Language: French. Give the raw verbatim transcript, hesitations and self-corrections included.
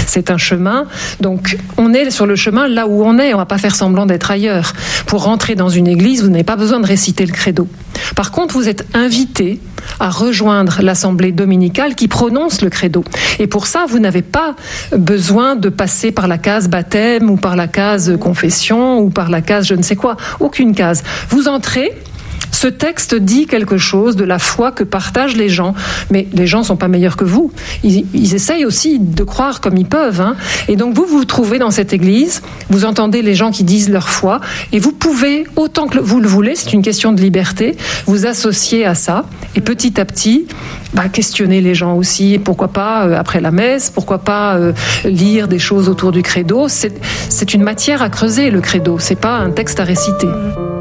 c'est un chemin. Donc, on est sur le chemin là où on est. On ne va pas faire semblant d'être ailleurs. Pour rentrer dans une église, vous n'avez pas besoin de réciter le credo. Par contre, vous êtes invité à rejoindre l'assemblée dominicale qui prononce le credo. Et pour ça, vous n'avez pas besoin de passer par la case baptême ou par la case confession ou par la case je ne sais quoi. Aucune case. Vous entrez. Ce texte dit quelque chose de la foi que partagent les gens, mais les gens ne sont pas meilleurs que vous. Ils, ils essayent aussi de croire comme ils peuvent. Hein. Et donc vous vous trouvez dans cette église, vous entendez les gens qui disent leur foi, et vous pouvez, autant que vous le voulez, c'est une question de liberté, vous associer à ça, et petit à petit, bah, questionner les gens aussi, et pourquoi pas euh, après la messe, pourquoi pas euh, lire des choses autour du credo. C'est, c'est une matière à creuser, le credo, c'est pas un texte à réciter.